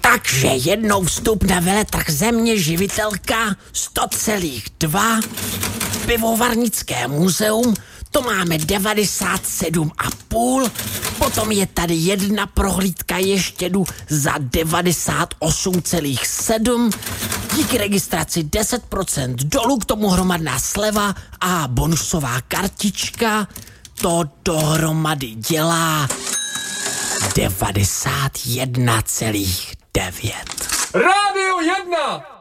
Takže jednou vstup na veletrh Země živitelka 100,2, pivovarnické muzeum, to máme 97,5, potom je tady jedna prohlídka ještědu za 98,7, díky registraci 10% dolů, k tomu hromadná sleva a bonusová kartička, to dohromady dělá 91,9. Rádio 1!